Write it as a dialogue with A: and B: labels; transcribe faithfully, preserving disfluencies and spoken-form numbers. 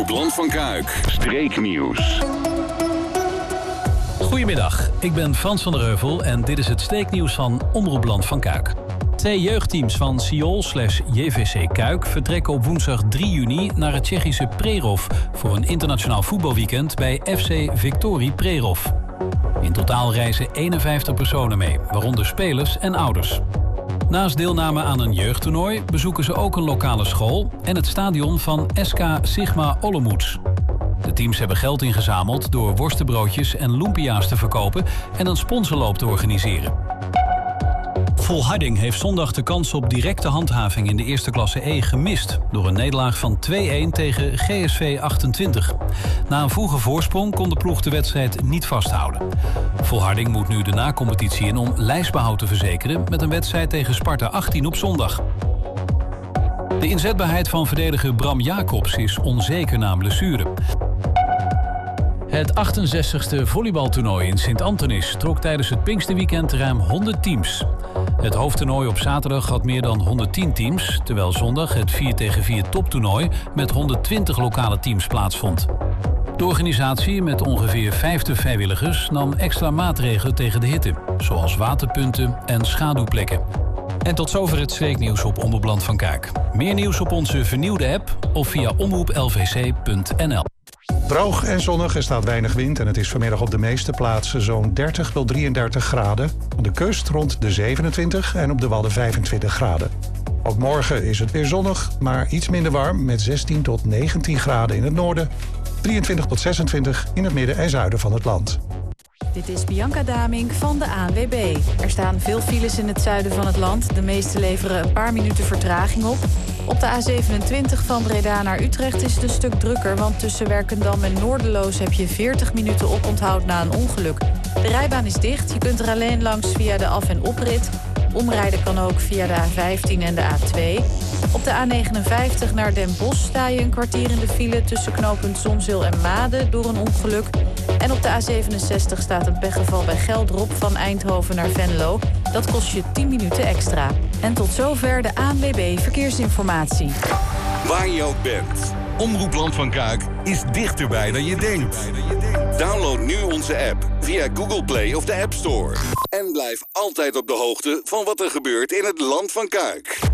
A: Omroep Land van Kuik. Streeknieuws.
B: Goedemiddag, ik ben Frans van der Heuvel en dit is het streeknieuws van Omroep Land van Kuik. Twee jeugdteams van Siol slash J V C Kuik vertrekken op woensdag drie juni naar het Tsjechische Přerov voor een internationaal voetbalweekend bij F C Viktorie Přerov. In totaal reizen eenenvijftig personen mee, waaronder spelers en ouders. Naast deelname aan een jeugdtoernooi bezoeken ze ook een lokale school en het stadion van S K Sigma Olomouc. De teams hebben geld ingezameld door worstenbroodjes en lumpia's te verkopen en een sponsorloop te organiseren. Volharding heeft zondag de kans op directe handhaving in de eerste klasse E gemist door een nederlaag van twee-een tegen G S V achtentwintig. Na een vroege voorsprong kon de ploeg de wedstrijd niet vasthouden. Volharding moet nu de na-competitie in om lijstbehoud te verzekeren met een wedstrijd tegen Sparta achttien op zondag. De inzetbaarheid van verdediger Bram Jacobs is onzeker na een blessure. Het achtenzestigste volleybaltoernooi in Sint-Antonis trok tijdens het Pinksterweekend ruim honderd teams. Het hoofdtoernooi op zaterdag had meer dan honderdtien teams, terwijl zondag het vier tegen vier toptoernooi met honderdtwintig lokale teams plaatsvond. De organisatie met ongeveer vijftig vrijwilligers nam extra maatregelen tegen de hitte, zoals waterpunten en schaduwplekken. En tot zover het streeknieuws op Omroep Land van Kuik. Meer nieuws op onze vernieuwde app of via omroep l v c punt n l.
C: Droog en zonnig, er staat weinig wind en het is vanmiddag op de meeste plaatsen zo'n dertig tot drieëndertig graden. Aan de kust rond de zevenentwintig en op de Wadden vijfentwintig graden. Ook morgen is het weer zonnig, maar iets minder warm met zestien tot negentien graden in het noorden, drieëntwintig tot zesentwintig in het midden en zuiden van het land.
D: Dit is Bianca Damink van de A N W B. Er staan veel files in het zuiden van het land. De meeste leveren een paar minuten vertraging op. Op de A zevenentwintig van Breda naar Utrecht is het een stuk drukker, want tussen Werkendam en Noorderloos heb je veertig minuten oponthoud na een ongeluk. De rijbaan is dicht, je kunt er alleen langs via de af- en oprit. Omrijden kan ook via de A vijftien en de A twee. Op de A negenenvijftig naar Den Bosch sta je een kwartier in de file tussen knooppunt Zonzeel en Maden door een ongeluk. En op de A zevenenzestig staat een pechgeval bij Geldrop van Eindhoven naar Venlo. Dat kost je tien minuten extra. En tot zover de A N W B Verkeersinformatie.
A: Waar je ook bent, Omroep Land van Kuik is dichterbij dan je denkt. Download nu onze app via Google Play of de App Store. En blijf altijd op de hoogte van wat er gebeurt in het Land van Kuik.